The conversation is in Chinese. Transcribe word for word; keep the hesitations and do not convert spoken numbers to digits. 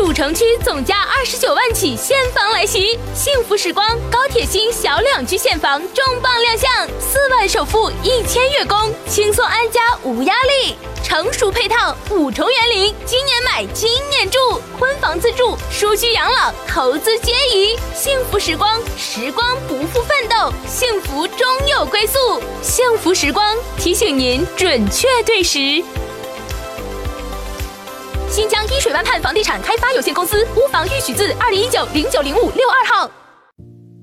主城区总价二十九万起现房来袭，幸福时光高铁新小两居现房重磅亮相，四万首付一千月供，轻松安家无压力。成熟配套五重园林，今年买今年住，婚房自住、舒居养老、投资皆宜。幸福时光，时光不负奋斗，幸福终有归宿。幸福时光提醒您准确对时。新疆伊水湾畔房地产开发有限公司，屋房预许字二零一九零九零五六二号。